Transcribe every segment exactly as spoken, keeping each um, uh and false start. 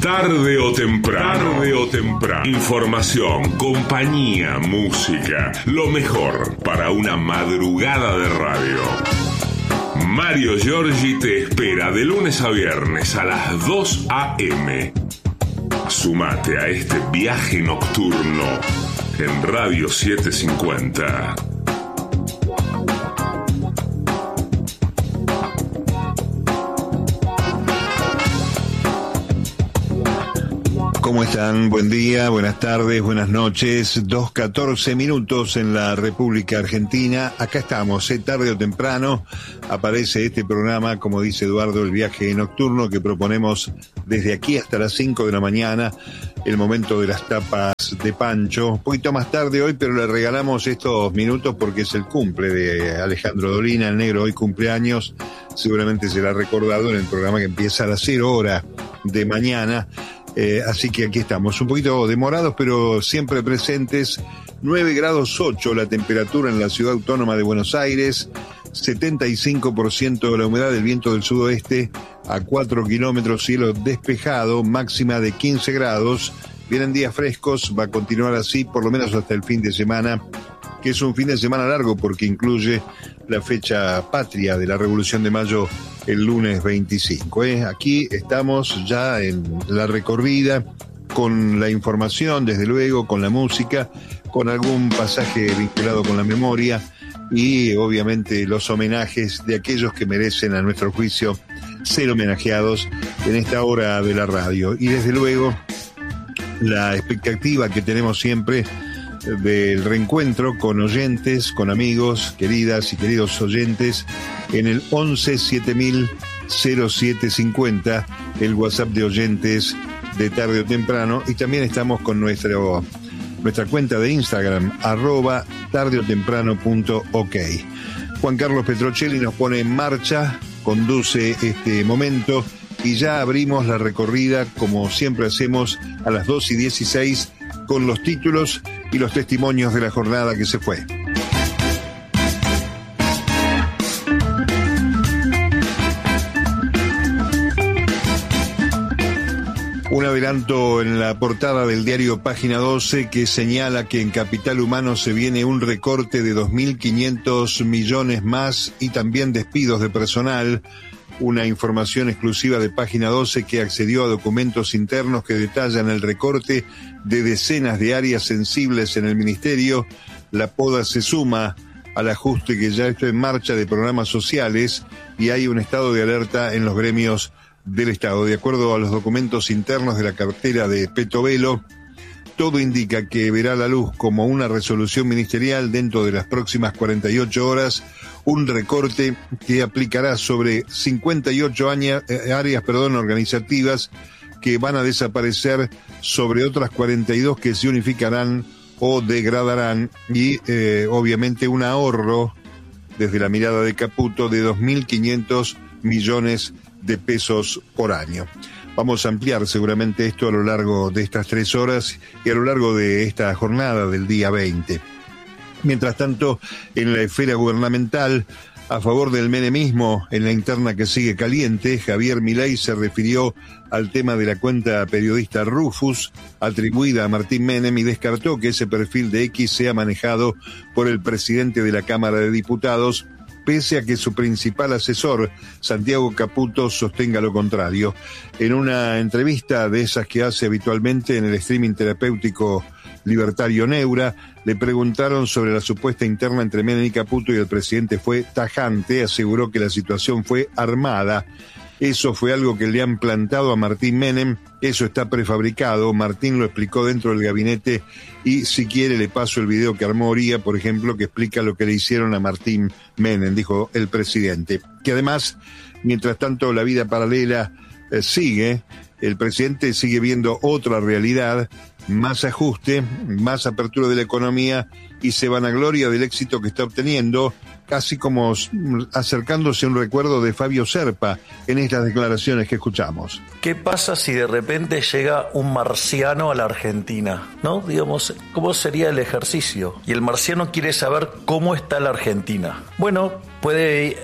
Tarde o temprano. Tarde o temprano. Información, compañía, música. Lo mejor para una madrugada de radio. Mario Giorgi te espera de lunes a viernes a las dos a eme. Sumate a este viaje nocturno en Radio setecientos cincuenta. ¿Cómo están? Buen día, buenas tardes, buenas noches. dos catorce minutos en la República Argentina. Acá estamos, ¿eh? Tarde o temprano aparece este programa, como dice Eduardo, el viaje nocturno que proponemos desde aquí hasta las cinco de la mañana, el momento de las tapas de Pancho. Un poquito más tarde hoy, pero le regalamos estos minutos porque es el cumple de Alejandro Dolina, el negro, hoy cumpleaños. Seguramente será recordado en el programa que empieza a las cero horas de mañana. Eh, así que aquí estamos, un poquito demorados, pero siempre presentes. Nueve grados ocho la temperatura en la ciudad autónoma de Buenos Aires, setenta y cinco por ciento de la humedad del viento del sudoeste, a cuatro kilómetros, cielo despejado, máxima de quince grados. Vienen días frescos, va a continuar así por lo menos hasta el fin de semana, que es un fin de semana largo porque incluye la fecha patria de la Revolución de Mayo el lunes veinticinco. ¿eh? Aquí estamos ya en la recorrida con la información, desde luego, con la música, con algún pasaje vinculado con la memoria y obviamente los homenajes de aquellos que merecen, a nuestro juicio, ser homenajeados en esta hora de la radio. Y desde luego la expectativa que tenemos siempre del reencuentro con oyentes, con amigos, queridas y queridos oyentes, en el once siete mil cero siete cincuenta, el WhatsApp de oyentes de Tarde o Temprano, y también estamos con nuestro, nuestra cuenta de Instagram, arroba tardeotemprano.ok. Juan Carlos Petrocelli nos pone en marcha, conduce este momento, y ya abrimos la recorrida, como siempre hacemos, a las dos y dieciséis, con los títulos y los testimonios de la jornada que se fue. Un adelanto en la portada del diario Página doce que señala que en Capital Humano se viene un recorte de dos mil quinientos millones más y también despidos de personal. Una información exclusiva de Página doce que accedió a documentos internos que detallan el recorte de decenas de áreas sensibles en el Ministerio. La poda se suma al ajuste que ya está en marcha de programas sociales y hay un estado de alerta en los gremios del Estado. De acuerdo a los documentos internos de la cartera de Petovelo, todo indica que verá la luz como una resolución ministerial dentro de las próximas cuarenta y ocho horas, un recorte que aplicará sobre cincuenta y ocho años, eh, áreas perdón, organizativas que van a desaparecer sobre otras cuarenta y dos que se unificarán o degradarán y eh, obviamente un ahorro desde la mirada de Caputo de dos mil quinientos millones de pesos por año. Vamos a ampliar seguramente esto a lo largo de estas tres horas y a lo largo de esta jornada del día veinte. Mientras tanto, en la esfera gubernamental, a favor del menemismo, en la interna que sigue caliente, Javier Milei se refirió al tema de la cuenta periodista Rufus, atribuida a Martín Menem, y descartó que ese perfil de X sea manejado por el presidente de la Cámara de Diputados, pese a que su principal asesor, Santiago Caputo, sostenga lo contrario. En una entrevista de esas que hace habitualmente en el streaming terapéutico libertario Neura, le preguntaron sobre la supuesta interna entre Menem y Caputo y el presidente fue tajante, aseguró que la situación fue armada. Eso fue algo que le han plantado a Martín Menem, eso está prefabricado, Martín lo explicó dentro del gabinete y si quiere le paso el video que armó Oría, por ejemplo, que explica lo que le hicieron a Martín Menem, dijo el presidente. Que además, mientras tanto la vida paralela eh, sigue, el presidente sigue viendo otra realidad, más ajuste, más apertura de la economía y se vanagloria del éxito que está obteniendo, casi como acercándose a un recuerdo de Fabio Serpa en estas declaraciones que escuchamos. ¿Qué pasa si de repente llega un marciano a la Argentina? ¿No? Digamos, ¿cómo sería el ejercicio? Y el marciano quiere saber cómo está la Argentina. Bueno, puede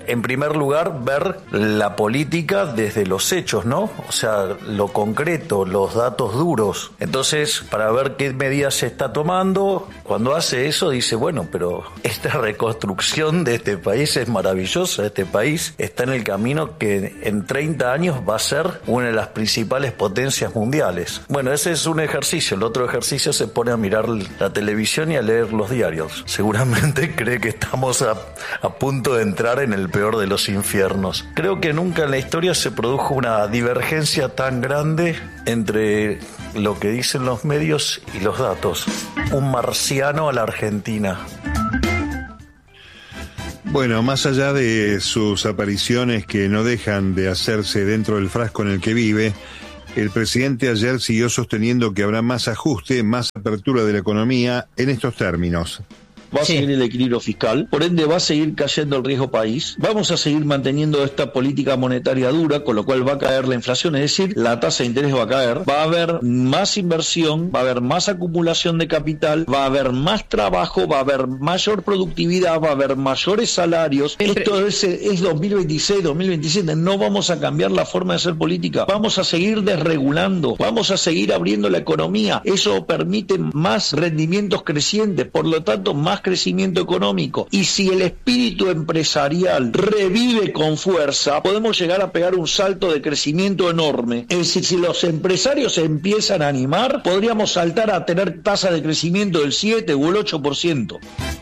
en primer lugar, ver la política desde los hechos, ¿no? O sea, lo concreto, los datos duros. Entonces, para ver qué medidas se está tomando, cuando hace eso dice, bueno, pero esta reconstrucción de este país es maravillosa, este país está en el camino que en treinta años va a ser una de las principales potencias mundiales. Bueno, ese es un ejercicio. El otro ejercicio se pone a mirar la televisión y a leer los diarios. Seguramente cree que estamos a, a punto de entrar en el peor de los infiernos. Creo que nunca en la historia se produjo una divergencia tan grande entre lo que dicen los medios y los datos. Un marciano a la Argentina. Bueno, más allá de sus apariciones que no dejan de hacerse dentro del frasco en el que vive, el presidente ayer siguió sosteniendo que habrá más ajuste, más apertura de la economía en estos términos. Va a sí. seguir el equilibrio fiscal, por ende va a seguir cayendo el riesgo país, vamos a seguir manteniendo esta política monetaria dura, con lo cual va a caer la inflación, es decir, la tasa de interés va a caer, va a haber más inversión, va a haber más acumulación de capital, va a haber más trabajo, va a haber mayor productividad, va a haber mayores salarios. Entre... Esto es, es dos mil veintiséis, dos mil veintisiete, no vamos a cambiar la forma de hacer política, vamos a seguir desregulando, vamos a seguir abriendo la economía, eso permite más rendimientos crecientes, por lo tanto más crecimiento económico, y si el espíritu empresarial revive con fuerza, podemos llegar a pegar un salto de crecimiento enorme. Es decir, si los empresarios se empiezan a animar, podríamos saltar a tener tasas de crecimiento del siete o el ocho por ciento.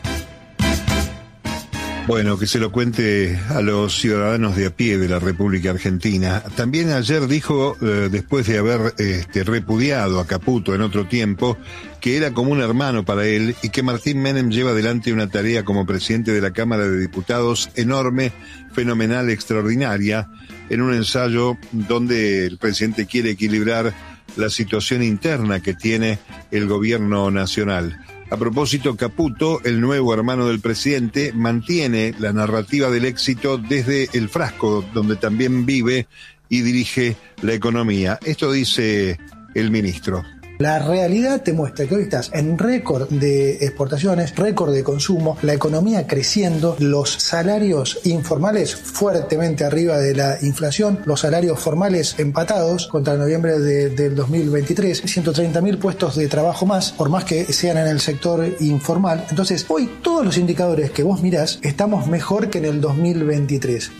Bueno, que se lo cuente a los ciudadanos de a pie de la República Argentina. También ayer dijo, eh, después de haber este, repudiado a Caputo en otro tiempo, que era como un hermano para él y que Martín Menem lleva adelante una tarea como presidente de la Cámara de Diputados enorme, fenomenal, extraordinaria, en un ensayo donde el presidente quiere equilibrar la situación interna que tiene el gobierno nacional. A propósito, Caputo, el nuevo hermano del presidente, mantiene la narrativa del éxito desde el frasco, donde también vive y dirige la economía. Esto dice el ministro. La realidad te muestra que hoy estás en récord de exportaciones, récord de consumo, la economía creciendo, los salarios informales fuertemente arriba de la inflación, los salarios formales empatados contra noviembre de, del dos mil veintitrés, ciento treinta mil puestos de trabajo más, por más que sean en el sector informal. Entonces, hoy todos los indicadores que vos mirás, estamos mejor que en el dos mil veintitrés.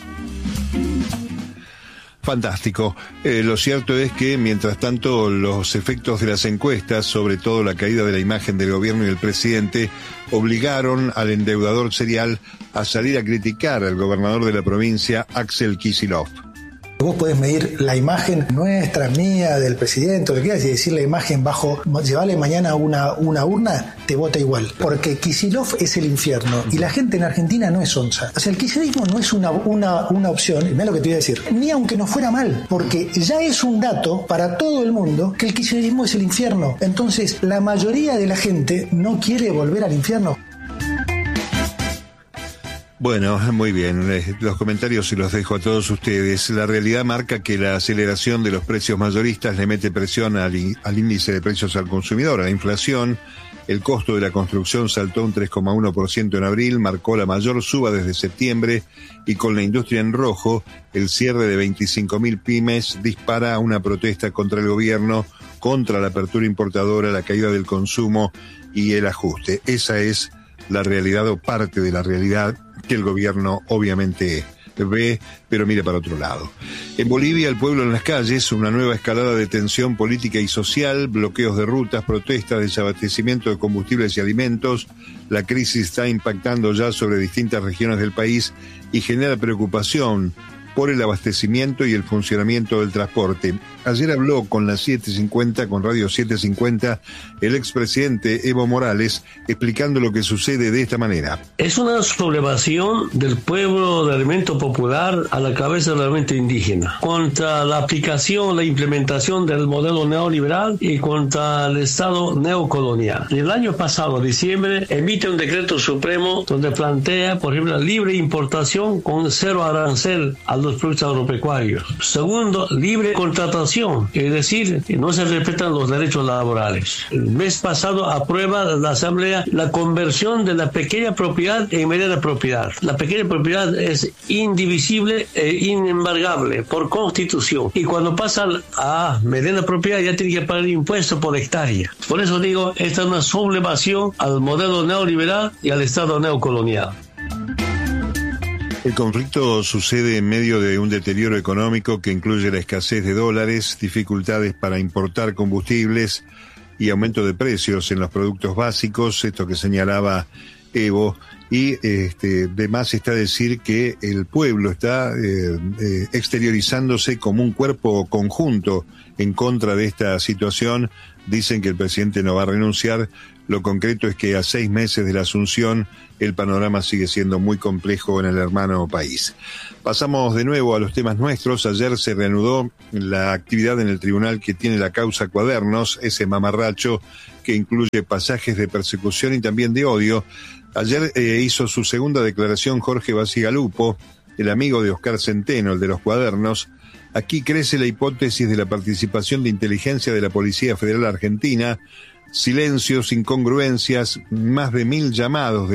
Fantástico. Eh, lo cierto es que, mientras tanto, los efectos de las encuestas, sobre todo la caída de la imagen del gobierno y del presidente, obligaron al endeudador serial a salir a criticar al gobernador de la provincia, Axel Kicillof. Vos podés medir la imagen nuestra, mía, del presidente, o lo que quieras, y decir la imagen bajo, llevarle mañana una, una urna, te vota igual. Porque Kicillof es el infierno, y la gente en Argentina no es onza. O sea, el kirchnerismo no es una, una, una opción, y mirá lo que te voy a decir, ni aunque no fuera mal, porque ya es un dato para todo el mundo que el kirchnerismo es el infierno. Entonces, la mayoría de la gente no quiere volver al infierno. Bueno, muy bien. Los comentarios se los dejo a todos ustedes. La realidad marca que la aceleración de los precios mayoristas le mete presión al, al índice de precios al consumidor, a la inflación. El costo de la construcción saltó un tres coma uno por ciento en abril, marcó la mayor suba desde septiembre, y con la industria en rojo, el cierre de veinticinco mil pymes dispara una protesta contra el gobierno, contra la apertura importadora, la caída del consumo y el ajuste. Esa es la realidad, o parte de la realidad, que el gobierno obviamente ve, pero mira para otro lado. En Bolivia, el pueblo en las calles, una nueva escalada de tensión política y social, bloqueos de rutas, protestas, desabastecimiento de combustibles y alimentos. La crisis está impactando ya sobre distintas regiones del país y genera preocupación por el abastecimiento y el funcionamiento del transporte. Ayer habló con la siete cincuenta, con Radio siete cincuenta, el expresidente Evo Morales, explicando lo que sucede de esta manera. Es una sublevación del pueblo del elemento popular a la cabeza del elemento indígena, contra la aplicación, la implementación del modelo neoliberal y contra el Estado neocolonial. El año pasado, diciembre, emite un decreto supremo donde plantea, por ejemplo, la libre importación con cero arancel a los los productos agropecuarios. Segundo, libre contratación, es decir, que no se respetan los derechos laborales. El mes pasado aprueba la Asamblea la conversión de la pequeña propiedad en mediana propiedad. La pequeña propiedad es indivisible e inembargable por constitución. Y cuando pasa a mediana propiedad ya tiene que pagar impuestos por hectárea. Por eso digo, esta es una sublevación al modelo neoliberal y al Estado neocolonial. El conflicto sucede en medio de un deterioro económico que incluye la escasez de dólares, dificultades para importar combustibles y aumento de precios en los productos básicos, esto que señalaba Evo, y este, de más está decir que el pueblo está eh, eh, exteriorizándose como un cuerpo conjunto en contra de esta situación. Dicen que el presidente no va a renunciar. Lo concreto es que a seis meses de la asunción el panorama sigue siendo muy complejo en el hermano país. Pasamos de nuevo a los temas nuestros. Ayer se reanudó la actividad en el tribunal que tiene la causa Cuadernos, ese mamarracho que incluye pasajes de persecución y también de odio. Ayer eh, hizo su segunda declaración Jorge Bacigalupo, el amigo de Oscar Centeno, el de los Cuadernos. Aquí crece la hipótesis de la participación de inteligencia de la Policía Federal Argentina. Silencios, incongruencias, más de mil llamados de